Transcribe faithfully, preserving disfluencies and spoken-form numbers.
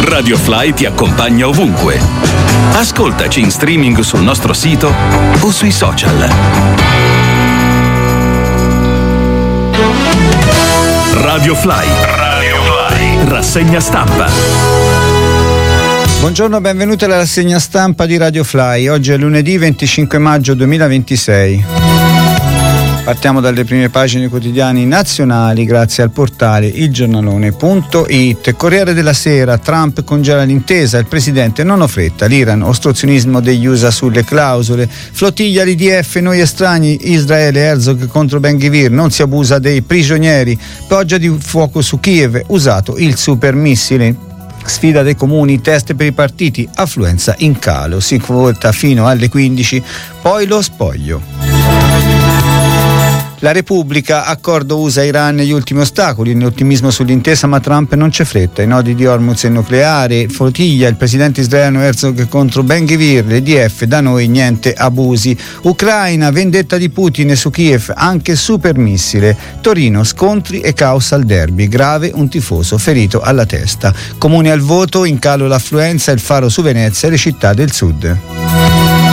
Radio Fly ti accompagna ovunque. Ascoltaci in streaming sul nostro sito o sui social. Radio Fly. Radio Fly. Rassegna stampa. Buongiorno, benvenuti alla rassegna stampa di Radio Fly. Oggi è lunedì venticinque maggio duemilaventisei. Partiamo dalle prime pagine quotidiani nazionali grazie al portale il giornalone punto it. Corriere della Sera, Trump congela l'intesa, il presidente non ho fretta, l'Iran, ostruzionismo degli U S A sulle clausole, flottiglia l'I D F, noi estranei, Israele, Herzog contro Ben Gvir, non si abusa dei prigionieri, pioggia di fuoco su Kiev, usato il supermissile. Sfida dei comuni, test per i partiti, affluenza in calo, si vota fino alle quindici, poi lo spoglio. La Repubblica, accordo U S A-Iran, gli ultimi ostacoli, l'ottimismo sull'intesa ma Trump non c'è fretta, i nodi di Hormuz e nucleare, flottiglia, il presidente israeliano Herzog contro Ben Gvir, l'E D F, da noi niente abusi, Ucraina, vendetta di Putin su Kiev, anche supermissile, Torino, scontri e caos al derby, grave un tifoso ferito alla testa, comuni al voto, in calo l'affluenza, il faro su Venezia e le città del sud.